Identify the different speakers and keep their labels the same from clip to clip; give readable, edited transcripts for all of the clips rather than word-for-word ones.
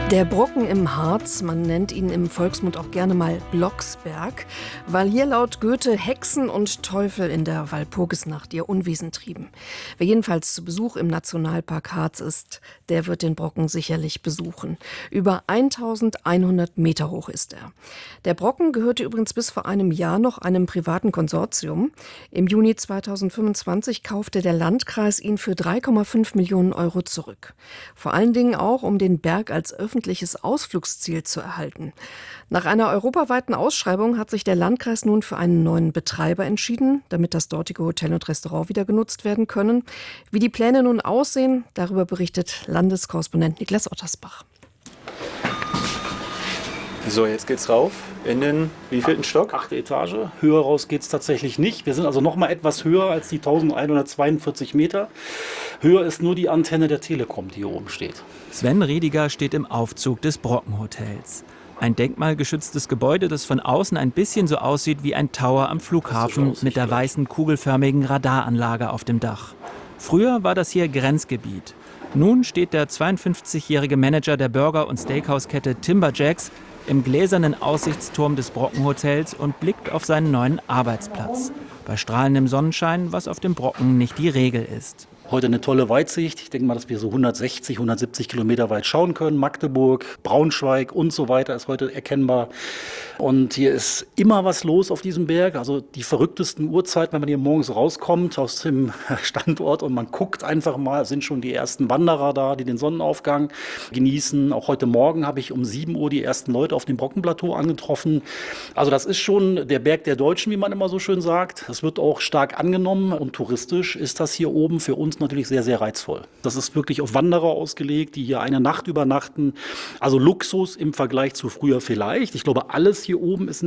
Speaker 1: Der Brocken im Harz, man nennt ihn im Volksmund auch gerne mal Blocksberg, weil hier laut Goethe Hexen und Teufel in der Walpurgisnacht ihr Unwesen trieben. Wer jedenfalls zu Besuch im Nationalpark Harz ist, der wird den Brocken sicherlich besuchen. Über 1100 Meter hoch ist er. Der Brocken gehörte übrigens bis vor einem Jahr noch einem privaten Konsortium. Im Juni 2025 kaufte der Landkreis ihn für 3,5 Millionen Euro zurück. Vor allen Dingen auch, um den Berg als öffentliches Ausflugsziel zu erhalten. Nach einer europaweiten Ausschreibung hat sich der Landkreis nun für einen neuen Betreiber entschieden, damit das dortige Hotel und Restaurant wieder genutzt werden können. Wie die Pläne nun aussehen, darüber berichtet Landeskorrespondent Niklas Ottersbach.
Speaker 2: So, jetzt geht's rauf in den wievielten Stock?
Speaker 3: 8. Etage. Höher raus geht's tatsächlich nicht. Wir sind also noch mal etwas höher als die 1142 Meter. Höher ist nur die Antenne der Telekom, die hier oben steht.
Speaker 4: Sven Rediger steht im Aufzug des Brockenhotels. Ein denkmalgeschütztes Gebäude, das von außen ein bisschen so aussieht wie ein Tower am Flughafen mit der weißen kugelförmigen Radaranlage auf dem Dach. Früher war das hier Grenzgebiet. Nun steht der 52-jährige Manager der Burger- und Steakhouse-Kette Timber Jacks im gläsernen Aussichtsturm des Brockenhotels und blickt auf seinen neuen Arbeitsplatz. Bei strahlendem Sonnenschein, was auf dem Brocken nicht die Regel ist.
Speaker 3: Heute eine tolle Weitsicht. Ich denke mal, dass wir so 160, 170 Kilometer weit schauen können. Magdeburg, Braunschweig und so weiter ist heute erkennbar. Und hier ist immer was los auf diesem Berg. Also die verrücktesten Uhrzeiten, wenn man hier morgens rauskommt aus dem Standort und man guckt einfach mal, sind schon die ersten Wanderer da, die den Sonnenaufgang genießen. Auch heute Morgen habe ich um 7 Uhr die ersten Leute auf dem Brockenplateau angetroffen. Also das ist schon der Berg der Deutschen, wie man immer so schön sagt. Es wird auch stark angenommen und touristisch ist das hier oben für uns natürlich sehr, sehr reizvoll. Das ist wirklich auf Wanderer ausgelegt, die hier eine Nacht übernachten. Also Luxus im Vergleich zu früher vielleicht. Ich glaube, alles hier oben ist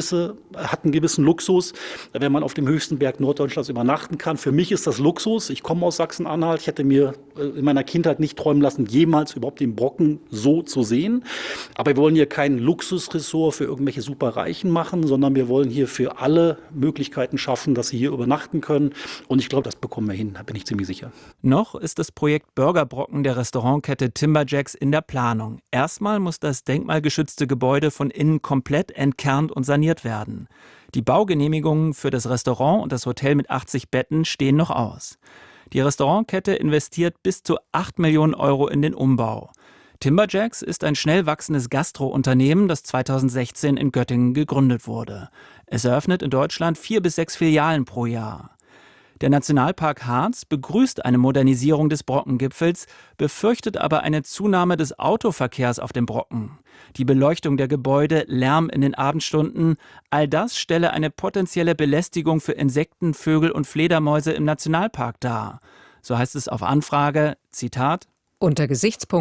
Speaker 3: hat einen gewissen Luxus, wenn man auf dem höchsten Berg Norddeutschlands übernachten kann. Für mich ist das Luxus. Ich komme aus Sachsen-Anhalt. Ich hätte mir in meiner Kindheit nicht träumen lassen, jemals überhaupt den Brocken so zu sehen. Aber wir wollen hier kein Luxusressort für irgendwelche Superreichen machen, sondern wir wollen hier für alle Möglichkeiten schaffen, dass sie hier übernachten können. Und ich glaube, das bekommen wir hin, da bin ich ziemlich sicher.
Speaker 4: Noch ist das Projekt Burgerbrocken der Restaurantkette Timber Jacks in der Planung. Erstmal muss das denkmalgeschützte Gebäude von innen komplett entkernt und saniert werden. Die Baugenehmigungen für das Restaurant und das Hotel mit 80 Betten stehen noch aus. Die Restaurantkette investiert bis zu 8 Millionen Euro in den Umbau. Timber Jacks ist ein schnell wachsendes Gastrounternehmen, das 2016 in Göttingen gegründet wurde. Es eröffnet in Deutschland 4 bis 6 Filialen pro Jahr. Der Nationalpark Harz begrüßt eine Modernisierung des Brockengipfels, befürchtet aber eine Zunahme des Autoverkehrs auf dem Brocken. Die Beleuchtung der Gebäude, Lärm in den Abendstunden, all das stelle eine potenzielle Belästigung für Insekten, Vögel und Fledermäuse im Nationalpark dar. So heißt es auf Anfrage, Zitat:
Speaker 1: Unter Gesichtspunkt